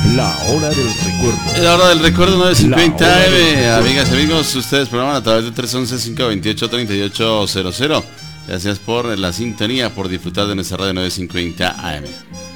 La hora del recuerdo. La hora del recuerdo 9:50 AM. Amigas y amigos, ustedes programan a través de 311-528-3800. Gracias por la sintonía, por disfrutar de nuestra radio 9:50 AM.